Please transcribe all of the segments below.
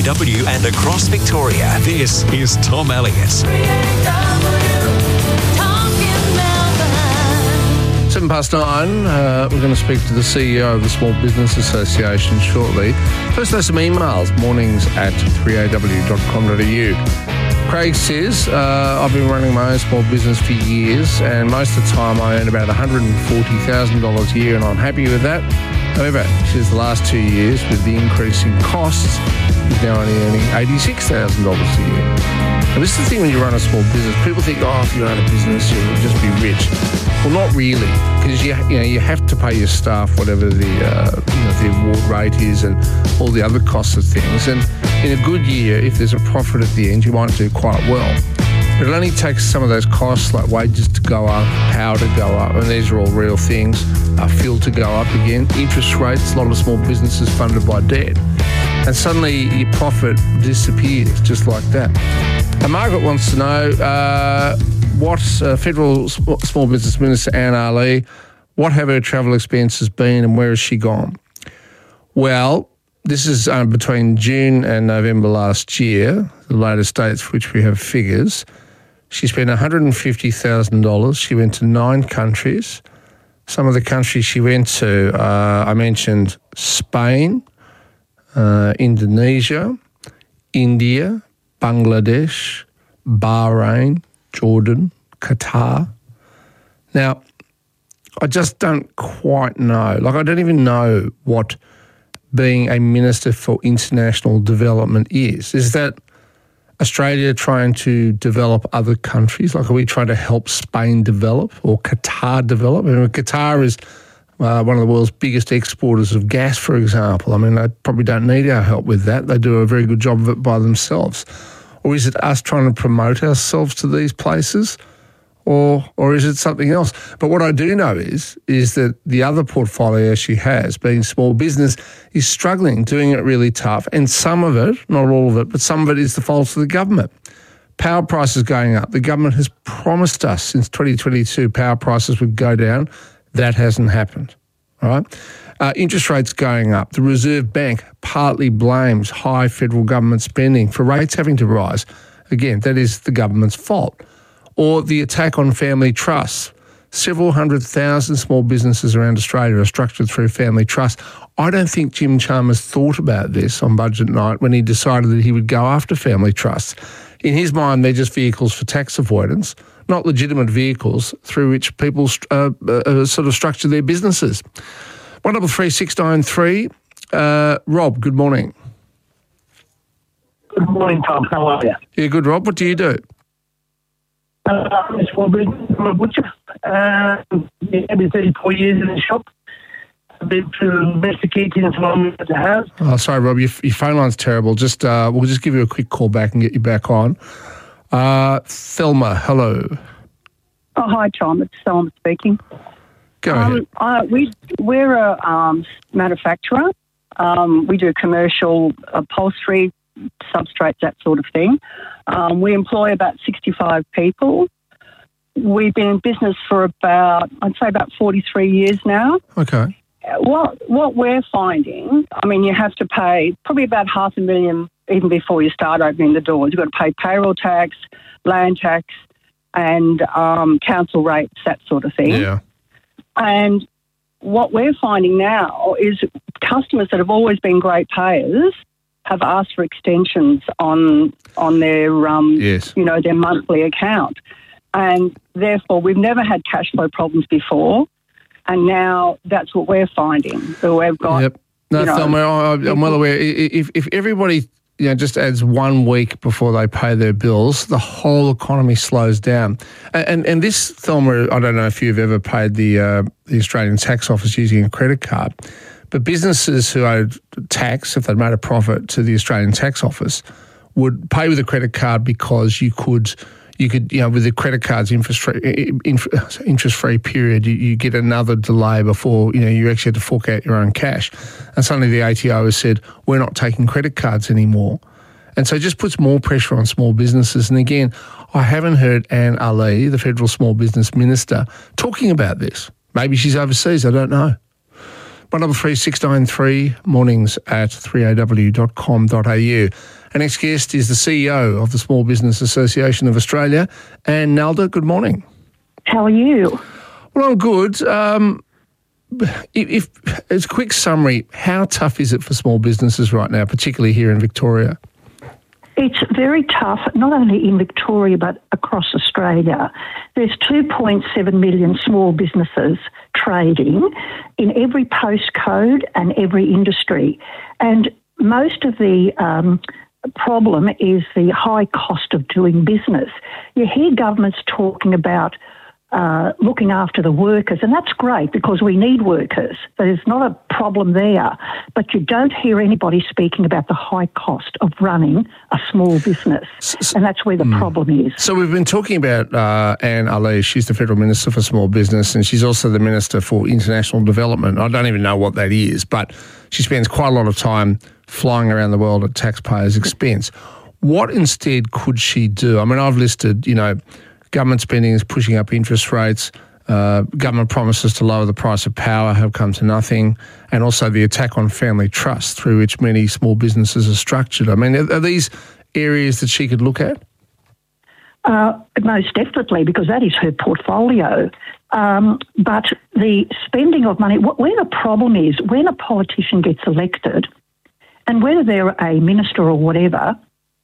3AW and across Victoria, this is Tom Elliott. 9:07, we're going to speak to the CEO of the Small Business Association shortly. First, there's some emails, mornings@3aw.com.au. Craig says, I've been running my own small business for years, and most of the time I earn about $140,000 a year, and I'm happy with that. However, she says the last 2 years, with the increase in costs, is now only earning $86,000 a year. And this is the thing when you run a small business. People think, if you run a business, you'll just be rich. Well, not really, because you have to pay your staff whatever the award rate is and all the other costs of things. And in a good year, if there's a profit at the end, you might do quite well. But it only takes some of those costs, like wages to go up, power to go up, and these are all real things, fuel to go up again, interest rates, a lot of small businesses funded by debt. And suddenly your profit disappears just like that. And Margaret wants to know what Federal Small Business Minister Anne Ali, what have her travel expenses been and where has she gone? Well, this is between June and November last year, the latest dates for which we have figures. She spent $150,000. She went to 9 countries. Some of the countries she went to, I mentioned Spain, Indonesia, India, Bangladesh, Bahrain, Jordan, Qatar. Now, I just don't quite know. I don't even know what being a Minister for International Development is. Is that Australia trying to develop other countries? Are we trying to help Spain develop or Qatar develop? Qatar is one of the world's biggest exporters of gas, for example. They probably don't need our help with that. They do a very good job of it by themselves. Or is it us trying to promote ourselves to these places? Or is it something else? But what I do know is that the other portfolio she has, being small business, is struggling, doing it really tough. And some of it, not all of it, but some of it is the fault of the government. Power prices going up. The government has promised us since 2022 power prices would go down. That hasn't happened. All right. Interest rates going up. The Reserve Bank partly blames high federal government spending for rates having to rise. Again, that is the government's fault. Or the attack on family trusts. Several 100,000 small businesses around Australia are structured through family trusts. I don't think Jim Chalmers thought about this on budget night when he decided that he would go after family trusts. In his mind, they're just vehicles for tax avoidance, not legitimate vehicles through which people sort of structure their businesses. 133693. Rob, good morning. Good morning, Tom. How are you? Yeah, good, Rob. What do you do? I'm a butcher. I've been 34 years in the shop. I've been through domesticating as long as I have. Oh, sorry, Rob. Your phone line's terrible. We'll just give you a quick call back and get you back on. Thelma, hello. Oh, hi, Tom. It's Thelma speaking. Go ahead. We're a manufacturer. We do commercial upholstery, substrates, that sort of thing. We employ about 65 people. We've been in business for about 43 years now. Okay. What we're finding, you have to pay probably about $500,000 even before you start opening the doors. You've got to pay payroll tax, land tax, and council rates, that sort of thing. Yeah. And what we're finding now is customers that have always been great payers have asked for extensions on their their monthly account, and therefore we've never had cash flow problems before, and now that's what we're finding. So we've got. Yep. No, Thelma, I'm well aware. If everybody just adds 1 week before they pay their bills, the whole economy slows down. And this, Thelma, I don't know if you've ever paid the Australian Tax Office using a credit card, but businesses who owed tax, if they'd made a profit to the Australian Tax Office, would pay with a credit card because you could with the credit card's interest-free period, you get another delay before, you actually had to fork out your own cash. And suddenly the ATO has said, we're not taking credit cards anymore. And so it just puts more pressure on small businesses. And again, I haven't heard Anne Ali, the Federal Small Business Minister, talking about this. Maybe she's overseas, I don't know. 133693 mornings at 3aw.com.au. Our next guest is the CEO of the Small Business Association of Australia, Anne Nalder. Good morning. How are you? Well, I'm good. If as a quick summary, how tough is it for small businesses right now, particularly here in Victoria? It's very tough, not only in Victoria but across Australia. There's 2.7 million small businesses trading in every postcode and every industry. And most of the problem is the high cost of doing business. You hear governments talking about looking after the workers, and that's great because we need workers. There's not a problem there, but you don't hear anybody speaking about the high cost of running a small business, and that's where the problem is. So we've been talking about Anne Ali. She's the Federal Minister for Small Business, and she's also the Minister for International Development. I don't even know what that is, but she spends quite a lot of time flying around the world at taxpayers' expense. What instead could she do? I mean, I've listed, government spending is pushing up interest rates. Government promises to lower the price of power have come to nothing, and also the attack on family trust through which many small businesses are structured. I mean, are these areas that she could look at? Most definitely, because that is her portfolio. But the spending of money, where the problem is, when a politician gets elected, and whether they're a minister or whatever,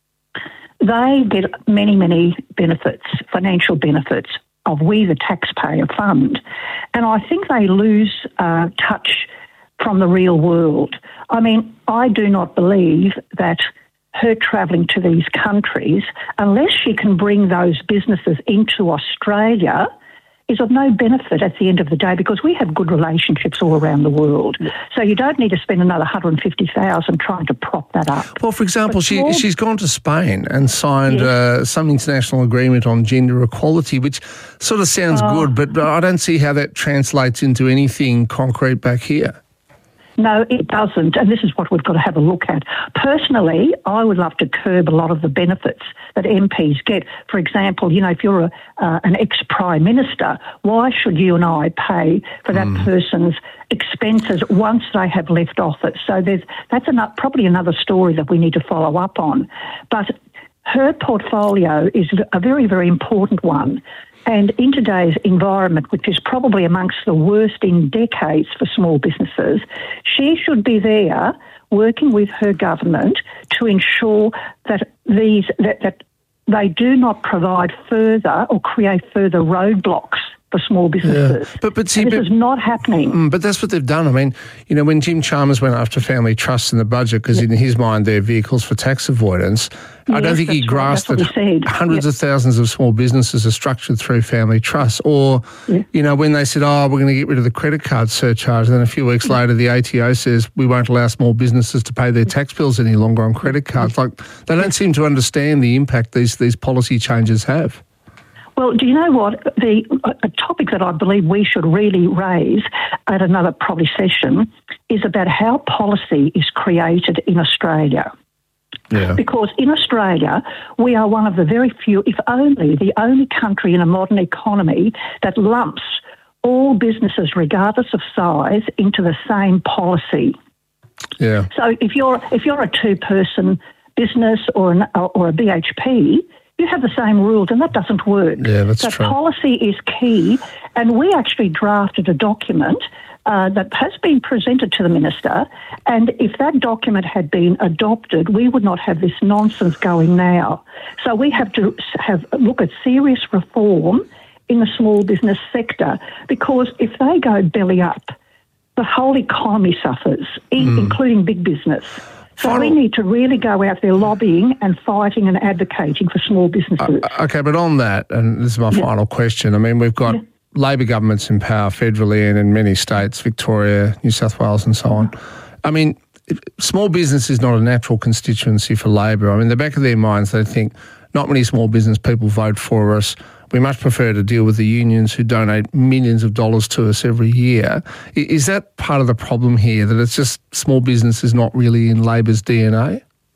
they get many, many benefits, financial benefits of we, the taxpayer, fund. And I think they lose touch from the real world. I mean, I do not believe that her travelling to these countries, unless she can bring those businesses into Australia, is of no benefit at the end of the day because we have good relationships all around the world. So you don't need to spend another $150,000 trying to prop that up. Well, for example, she's gone to Spain and signed some international agreement on gender equality, which sort of sounds good, but I don't see how that translates into anything concrete back here. No, it doesn't, and this is what we've got to have a look at. Personally, I would love to curb a lot of the benefits that MPs get. For example, if you're an ex-Prime Minister, why should you and I pay for that person's expenses once they have left office? So that's probably another story that we need to follow up on. But her portfolio is a very, very important one. And in today's environment, which is probably amongst the worst in decades for small businesses, she should be there working with her government to ensure that that they do not provide further or create further roadblocks for small businesses. Yeah. But see, this is not happening. But that's what they've done. I mean, when Jim Chalmers went after family trusts in the budget, because in his mind they're vehicles for tax avoidance, I don't think he grasped that hundreds of thousands of small businesses are structured through family trusts. Or, when they said, we're going to get rid of the credit card surcharge, and then a few weeks later the ATO says we won't allow small businesses to pay their tax bills any longer on credit cards. Like, they don't seem to understand the impact these policy changes have. Well, do you know what? A topic that I believe we should really raise at another probably session is about how policy is created in Australia. Yeah. Because in Australia, we are one of the very few, if only the only country in a modern economy that lumps all businesses, regardless of size, into the same policy. Yeah. So if you're a two-person business or a BHP, you have the same rules, and that doesn't work. Yeah, that's so true. Policy is key, and we actually drafted a document that has been presented to the Minister, and if that document had been adopted, we would not have this nonsense going now. So we have to look at serious reform in the small business sector, because if they go belly up, the whole economy suffers, including big business. So we need to really go out there lobbying and fighting and advocating for small businesses. Okay, but on that, and this is my final question, I mean, we've got Labor governments in power federally and in many states, Victoria, New South Wales and so on. I mean, small business is not a natural constituency for Labor. I mean, in the back of their minds, they think not many small business people vote for us. We much prefer to deal with the unions who donate millions of dollars to us every year. Is that part of the problem here, that it's just small business is not really in Labor's DNA?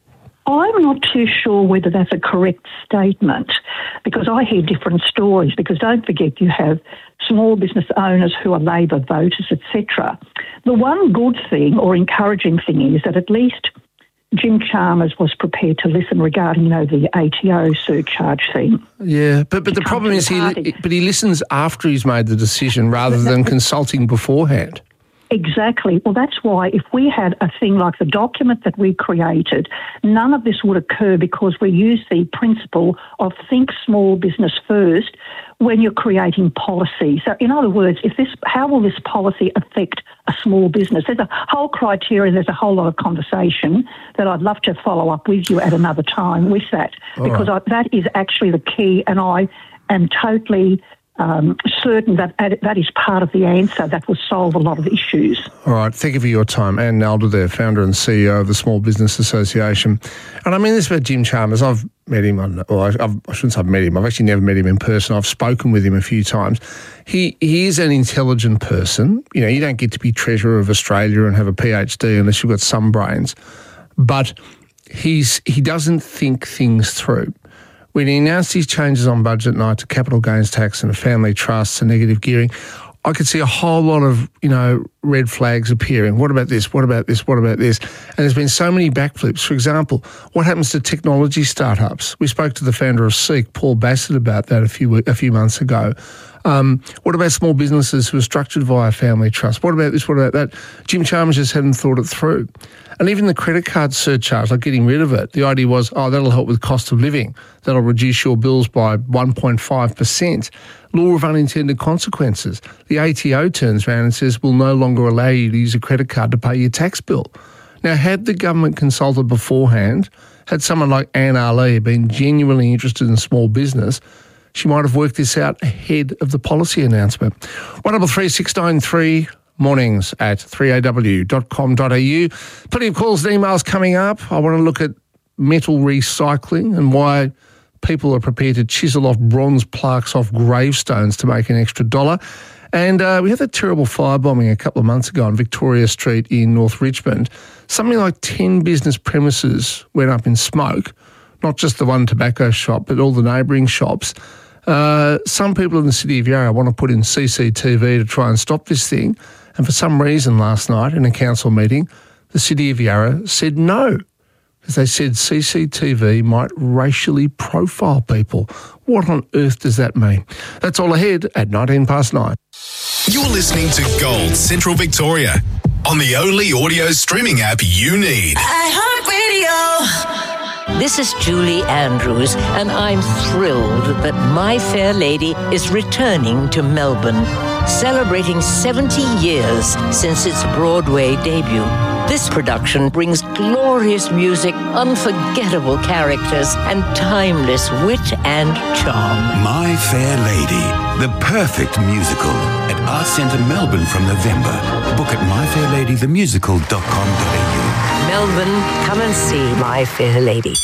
I'm not too sure whether that's a correct statement, because I hear different stories, because don't forget you have small business owners who are Labor voters, etc. The one good thing or encouraging thing is that at least Jim Chalmers was prepared to listen regarding, the ATO surcharge thing. Yeah, but the problem is he listens after he's made the decision rather than consulting beforehand. Exactly. Well, that's why if we had a thing like the document that we created, none of this would occur, because we use the principle of think small business first when you're creating policy. So in other words, how will this policy affect a small business? There's a whole criteria, there's a whole lot of conversation that I'd love to follow up with you at another time with that, because that is actually the key, and I am totally certain that is part of the answer that will solve a lot of issues. All right, thank you for your time. Ann Nalder there, founder and CEO of the Small Business Association. And I mean this about Jim Chalmers. I've met him, I shouldn't say I've met him, I've actually never met him in person. I've spoken with him a few times. He is an intelligent person. You don't get to be Treasurer of Australia and have a PhD unless you've got some brains. But he doesn't think things through. When he announced his changes on budget night to capital gains tax and family trusts and negative gearing, I could see a whole lot of, red flags appearing. What about this? What about this? What about this? And there's been so many backflips. For example, what happens to technology startups? We spoke to the founder of Seek, Paul Bassett, about that a few months ago. What about small businesses who are structured via family trust? What about this? What about that? Jim Chalmers just hadn't thought it through. And even the credit card surcharge, like getting rid of it, the idea was, that'll help with cost of living. That'll reduce your bills by 1.5%. Law of unintended consequences. The ATO turns around and says, we'll no longer allow you to use a credit card to pay your tax bill. Now, had the government consulted beforehand, had someone like Anne Ali been genuinely interested in small business, she might have worked this out ahead of the policy announcement. 133693 mornings at 3aw.com.au. Plenty of calls and emails coming up. I want to look at metal recycling and why people are prepared to chisel off bronze plaques off gravestones to make an extra $1. And we had that terrible firebombing a couple of months ago on Victoria Street in North Richmond. Something like 10 business premises went up in smoke, not just the one tobacco shop, but all the neighbouring shops. Some people in the city of Yarra want to put in CCTV to try and stop this thing. And for some reason last night in a council meeting, the city of Yarra said no, because they said CCTV might racially profile people. What on earth does that mean? That's all ahead at 9:19. You're listening to Gold Central Victoria on the only audio streaming app you need. iHeartRadio. This is Julie Andrews, and I'm thrilled that My Fair Lady is returning to Melbourne, celebrating 70 years since its Broadway debut. This production brings glorious music, unforgettable characters, and timeless wit and charm. My Fair Lady, the perfect musical at Arts Centre Melbourne from November. Book at myfairladythemusical.com.au. Melbourne, come and see My Fair Lady.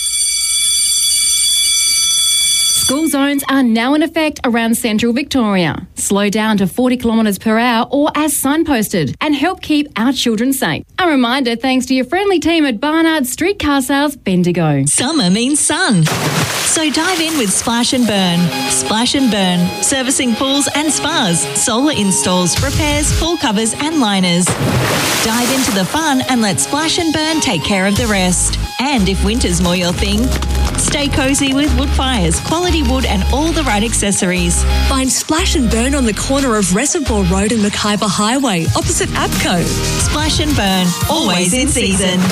School zones are now in effect around central Victoria. Slow down to 40 kilometres per hour or as signposted and help keep our children safe. A reminder thanks to your friendly team at Barnard Streetcar Sales Bendigo. Summer means sun. So dive in with Splash and Burn. Splash and Burn, servicing pools and spas, solar installs, repairs, pool covers and liners. Dive into the fun and let Splash and Burn take care of the rest. And if winter's more your thing, stay cosy with wood fires, quality wood and all the right accessories. Find Splash and Burn on the corner of Reservoir Road and Mackayba Highway, opposite APCO. Splash and Burn, always in season.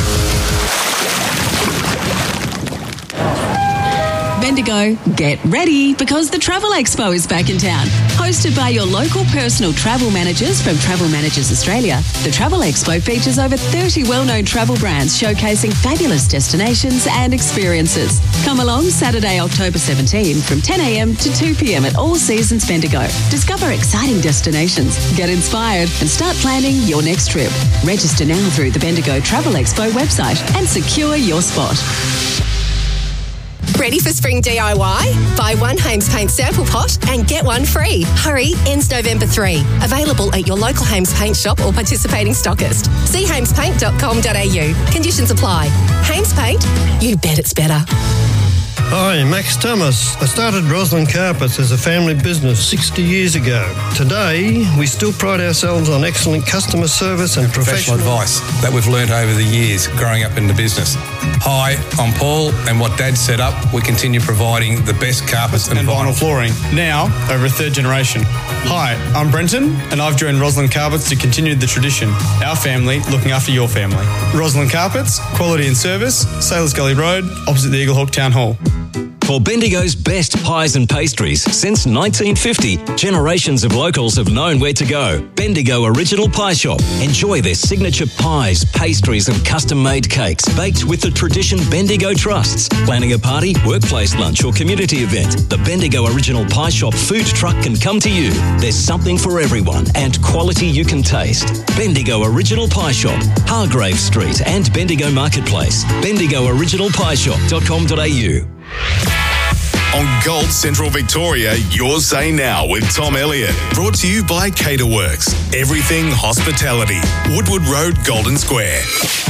Bendigo, get ready because the Travel Expo is back in town. Hosted by your local personal travel managers from Travel Managers Australia, the Travel Expo features over 30 well-known travel brands showcasing fabulous destinations and experiences. Come along Saturday, October 17 from 10 a.m. to 2 p.m. at All Seasons Bendigo. Discover exciting destinations, get inspired and start planning your next trip. Register now through the Bendigo Travel Expo website and secure your spot. Ready for spring DIY? Buy one Hames Paint sample pot and get one free. Hurry, ends November 3. Available at your local Hames Paint shop or participating stockist. See hamespaint.com.au. Conditions apply. Hames Paint, you bet it's better. Hi, Max Thomas. I started Roslyn Carpets as a family business 60 years ago. Today, we still pride ourselves on excellent customer service and professional advice that we've learnt over the years growing up in the business. Hi, I'm Paul, and what Dad set up, we continue providing the best carpets and vinyl flooring, now over a third generation. Hi, I'm Brenton, and I've joined Roslyn Carpets to continue the tradition. Our family looking after your family. Roslyn Carpets, quality and service, Sailors Gully Road, opposite the Eaglehawk Town Hall. For Bendigo's best pies and pastries since 1950, generations of locals have known where to go. Bendigo Original Pie Shop. Enjoy their signature pies, pastries and custom-made cakes baked with the tradition Bendigo trusts. Planning a party, workplace lunch or community event, the Bendigo Original Pie Shop food truck can come to you. There's something for everyone and quality you can taste. Bendigo Original Pie Shop, Hargrave Street and Bendigo Marketplace. BendigoOriginalPieShop.com.au. On Gold Central Victoria, your say now with Tom Elliott. Brought to you by Caterworks. Everything hospitality. Woodward Road, Golden Square.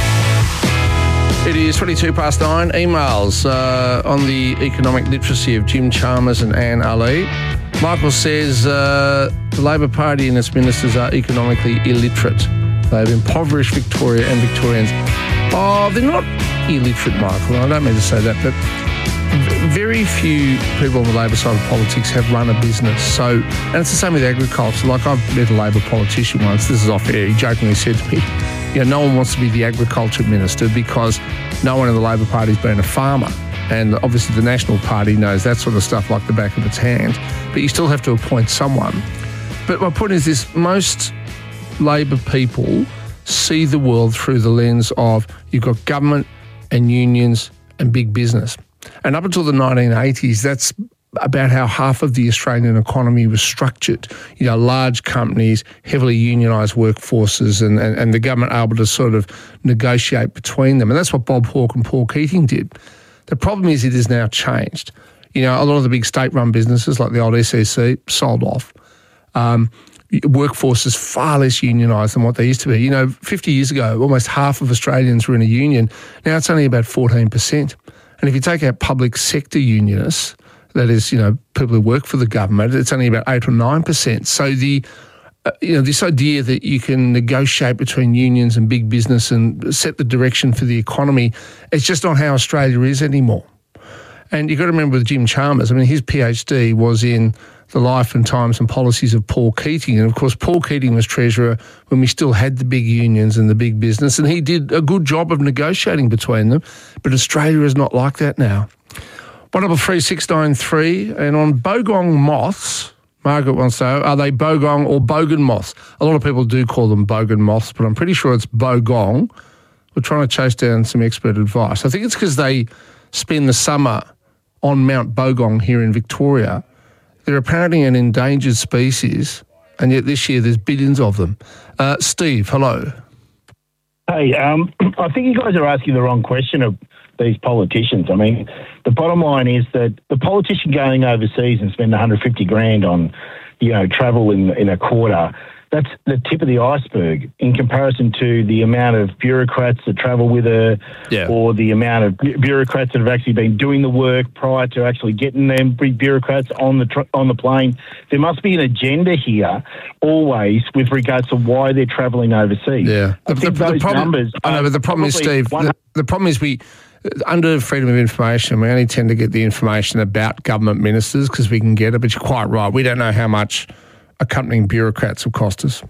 It is 22 past 9. Emails on the economic literacy of Jim Chalmers and Anne Ali. Michael says the Labor Party and its ministers are economically illiterate. They've impoverished Victoria and Victorians. Oh, they're not illiterate, Michael. I don't mean to say that, but very few people on the Labor side of politics have run a business. So, and it's the same with agriculture. Like, I've met a Labor politician once. This is off air. He jokingly said to me, no one wants to be the agriculture minister because no one in the Labor Party's been a farmer. And obviously the National Party knows that sort of stuff like the back of its hand. But you still have to appoint someone. But my point is this, most Labor people see the world through the lens of you've got government and unions and big business. And up until the 1980s, that's about how half of the Australian economy was structured. Large companies, heavily unionised workforces, and the government able to sort of negotiate between them. And that's what Bob Hawke and Paul Keating did. The problem is it has now changed. A lot of the big state-run businesses like the old SEC sold off. Workforce is far less unionised than what they used to be. 50 years ago, almost half of Australians were in a union. Now it's only about 14%. And if you take out public sector unionists, that is, people who work for the government, it's only about 8 or 9%. So this idea that you can negotiate between unions and big business and set the direction for the economy, it's just not how Australia is anymore. And you've got to remember with Jim Chalmers, his PhD was in the life and times and policies of Paul Keating. And, of course, Paul Keating was Treasurer when we still had the big unions and the big business, and he did a good job of negotiating between them. But Australia is not like that now. 133 and on bogong moths, Margaret wants to know, are they bogong or bogan moths? A lot of people do call them bogan moths, but I'm pretty sure it's bogong. We're trying to chase down some expert advice. I think it's because they spend the summer on Mount Bogong here in Victoria. They're apparently an endangered species, and yet this year there's billions of them. Steve, hello. Hey, I think you guys are asking the wrong question of these politicians. The bottom line is that the politician going overseas and spending 150 grand on, travel in a quarter, that's the tip of the iceberg in comparison to the amount of bureaucrats that travel with her, or the amount of bureaucrats that have actually been doing the work prior to actually getting them bureaucrats on the plane. There must be an agenda here always with regards to why they're travelling overseas. Yeah, the problem is, Steve, the problem is we, under freedom of information, we only tend to get the information about government ministers because we can get it, but you're quite right. We don't know how much accompanying bureaucrats will cost us.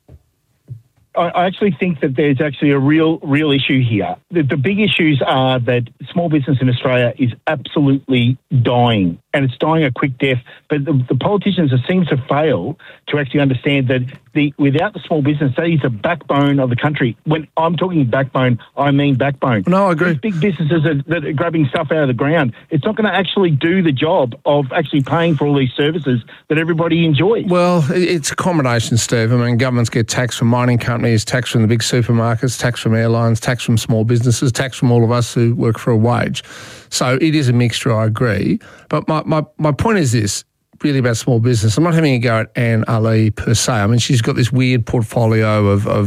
I actually think that there's actually a real issue here. The big issues are that small business in Australia is absolutely dying, and it's dying a quick death. But the politicians seem to fail to actually understand that without the small business, that is the backbone of the country. When I'm talking backbone, I mean backbone. No, I agree. These big businesses that are grabbing stuff out of the ground, it's not going to actually do the job of actually paying for all these services that everybody enjoys. Well, it's a combination, Steve. I mean, governments get tax from mining companies, tax from the big supermarkets, tax from airlines, tax from small businesses, tax from all of us who work for a wage. So it is a mixture, I agree. But my point is this, really about small business. I'm not having a go at Anne Ali per se. I mean, she's got this weird portfolio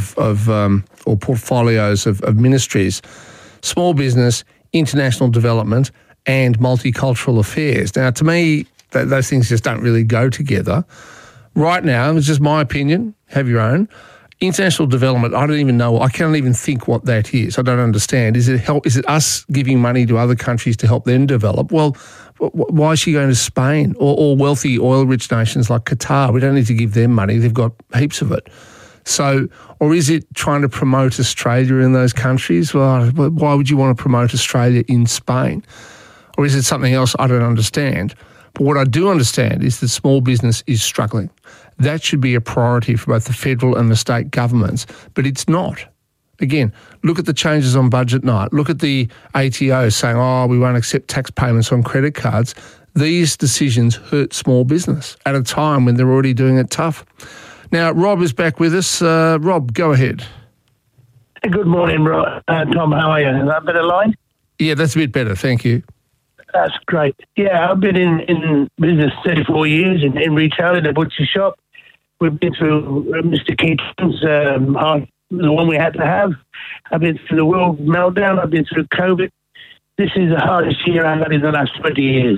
or portfolios of ministries, small business, international development, and multicultural affairs. Now, to me, those things just don't really go together. Right now, it's just my opinion, have your own. International development, I don't even know, I can't even think what that is. I don't understand. Is it us giving money to other countries to help them develop? Well, why is she going to Spain or wealthy oil-rich nations like Qatar? We don't need to give them money. They've got heaps of it. So, or is it trying to promote Australia in those countries? Well, why would you want to promote Australia in Spain? Or is it something else I don't understand? But what I do understand is that small business is struggling. That should be a priority for both the federal and the state governments, but it's not. Again, look at the changes on budget night. Look at the ATO saying, we won't accept tax payments on credit cards. These decisions hurt small business at a time when they're already doing it tough. Now, Rob is back with us. Rob, go ahead. Good morning, Tom. How are you? Is that a better line? Yeah, that's a bit better. Thank you. That's great. Yeah, I've been in business 34 years in retail in a butcher shop. We've been through Mr. Keaton's, the one we had to have. I've been through the world meltdown. I've been through COVID. This is the hardest year I've had in the last 20 years.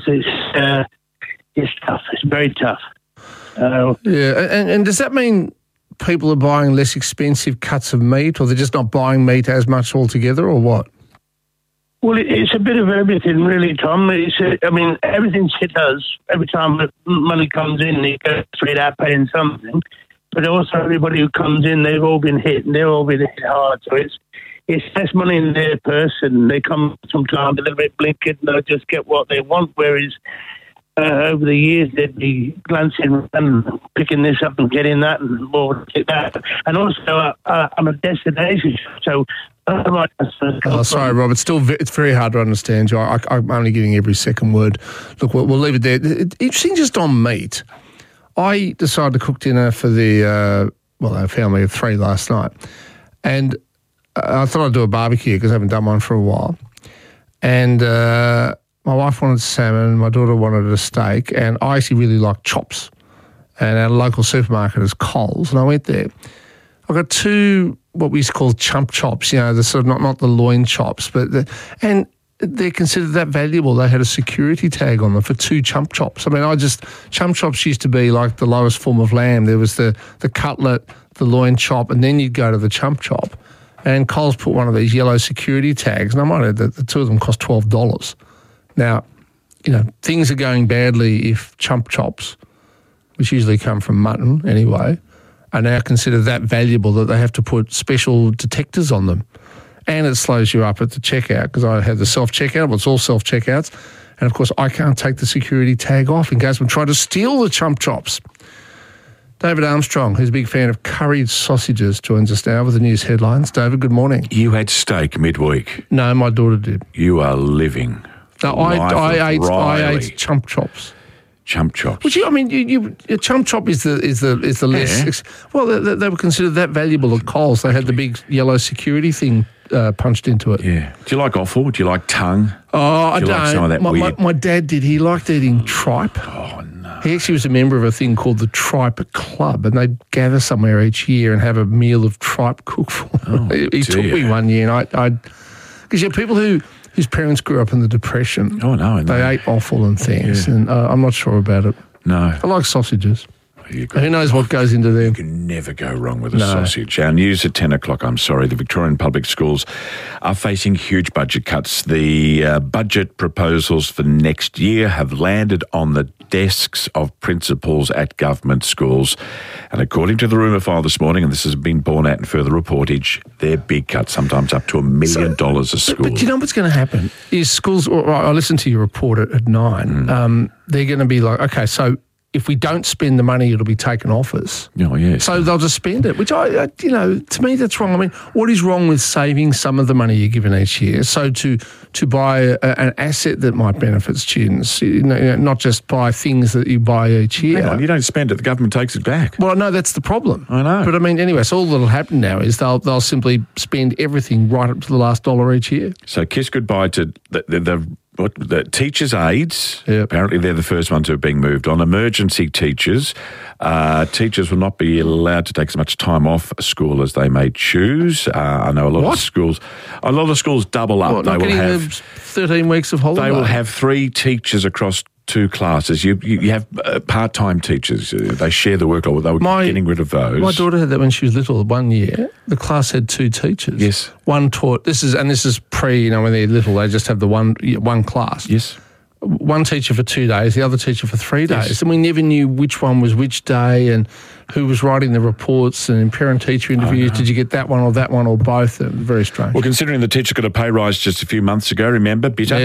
It's tough. It's very tough. And does that mean people are buying less expensive cuts of meat, or they're just not buying meat as much altogether, or what? Well, it's a bit of everything, really, Tom. Everything's hit us. Every time money comes in, they go straight out paying something. But also everybody who comes in, they've all been hit, and they've all been hit hard. So it's less money in their purse, and they come sometimes a little bit blinkered, and they'll just get what they want, whereas over the years they'd be glancing and picking this up and getting that and more that. And also, I'm a destination, so... sorry, Rob. It's very hard to understand you. I'm only getting every second word. Look, we'll leave it there. Interesting, just on meat. I decided to cook dinner for our family of 3 last night, and I thought I'd do a barbecue because I haven't done one for a while. And my wife wanted salmon, my daughter wanted a steak, and I actually really like chops. And our local supermarket is Coles, and I went there. I got 2 what we used to call chump chops, the sort of not the loin chops, but and they're considered that valuable. They had a security tag on them for 2 chump chops. I mean, chump chops used to be like the lowest form of lamb. There was the cutlet, the loin chop, and then you'd go to the chump chop. And Coles put one of these yellow security tags, and I might add that the 2 of them cost $12. Now, things are going badly if chump chops, which usually come from mutton anyway, are now considered that valuable that they have to put special detectors on them. And it slows you up at the checkout because I have the self-checkout. Well, it's all self-checkouts. And, of course, I can't take the security tag off in case I'm trying to steal the chump chops. David Armstrong, who's a big fan of curried sausages, joins us now with the news headlines. David, good morning. You had steak midweek. No, my daughter did. You are living. No, I ate chump chops. Chump chops. Which your chump chop is the less. Well, they were considered that valuable at Coles. They had the big yellow security thing punched into it. Yeah. Do you like offal? Do you like tongue? Oh, I don't. Like some of that weird... my dad did. He liked eating tripe. Oh no. He actually was a member of a thing called the Tripe Club, and they'd gather somewhere each year and have a meal of tripe cooked for him. He took me one year, and because people whose parents grew up in the Depression. Oh, no. They ate offal and things, and I'm not sure about it. No. I like sausages. Who knows what goes into them? You can never go wrong with a sausage. Our news at 10 o'clock, the Victorian public schools are facing huge budget cuts. The budget proposals for next year have landed on the desks of principals at government schools. And according to the rumour file this morning, and this has been borne out in further reportage, they're big cuts, sometimes up to $1 million a school. But do you know what's going to happen? Is schools, I listened to your report at 9, they're going to be like, okay, so if we don't spend the money, it'll be taken off us. Oh, yes. So they'll just spend it, which to me, that's wrong. I mean, what is wrong with saving some of the money you're given each year? So to buy an asset that might benefit students, not just buy things that you buy each year. Hang on, you don't spend it, the government takes it back. Well, no, that's the problem. I know. But I mean, anyway, so all that'll happen now is they'll simply spend everything right up to the last dollar each year. So kiss goodbye to the teachers' aides. Yep. Apparently they're the first ones who are being moved on. Emergency teachers. Teachers will not be allowed to take as much time off school as they may choose. I know a lot of schools double up. What, not they will getting have 13 weeks of holiday? They will have 3 teachers across 2 classes. You have part-time teachers. They share the workload. They were getting rid of those. My daughter had that when she was little. 1 year, the class had 2 teachers. Yes. One taught. This is pre. When they're little, they just have the one class. Yes. One teacher for 2 days, the other teacher for 3 days, Yes. and we never knew which one was which day and who was writing the reports and in parent-teacher interviews. Did you get that one or both? Very strange. Well, considering the teacher got a pay rise just a few months ago, remember, bitter.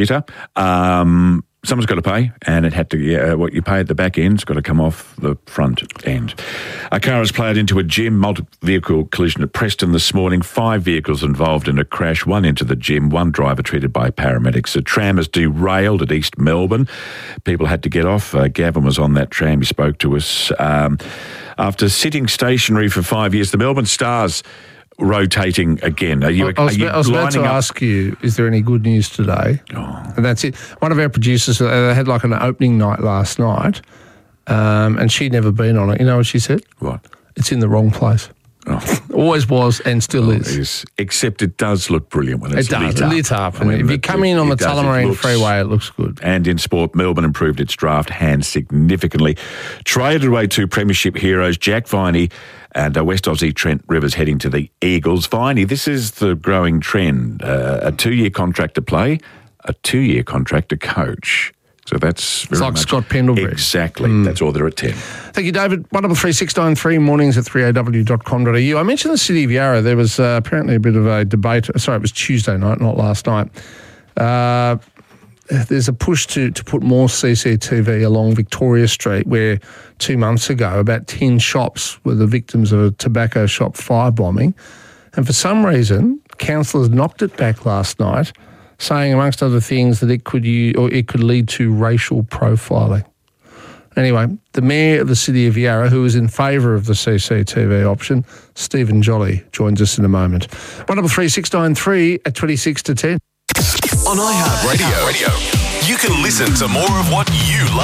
Someone's got to pay, and it had to. What you pay at the back end's got to come off the front end. A car has ploughed into a gym, multi-vehicle collision at Preston this morning. 5 vehicles involved in a crash, 1 into the gym, 1 driver treated by paramedics. A tram has derailed at East Melbourne. People had to get off. Gavin was on that tram. He spoke to us. After sitting stationary for 5 years, the Melbourne Stars rotating again. I was about to ask you, is there any good news today? And that's it. One of our producers, they had like an opening night last night, and she'd never been on it. You know what she said? What? It's in the wrong place. Always was and still is. Except it does look brilliant when it's lit up. And if you come in on the Tullamarine Freeway, it looks good. And in sport, Melbourne improved its draft hand significantly. Traded away 2 premiership heroes, Jack Viney and West Aussie Trent Rivers, heading to the Eagles. Viney, this is the growing trend. A 2-year contract to play, a 2-year contract to coach. So that's very like Scott Pendlebury. Exactly. That's all there at 10. Thank you, David. 123693 mornings at 3aw.com.au. I mentioned the City of Yarra. There was apparently a bit of a debate. Sorry, it was Tuesday night, not last night. There's a push to put more CCTV along Victoria Street, where 2 months ago about 10 shops were the victims of a tobacco shop firebombing. And for some reason, councillors knocked it back last night, saying, amongst other things, that it could lead to racial profiling. Anyway, the Mayor of the City of Yarra, who is in favour of the CCTV option, Stephen Jolly, joins us in a moment. 123693 at 26 to 10. On iHeartRadio, you can listen to more of what you love.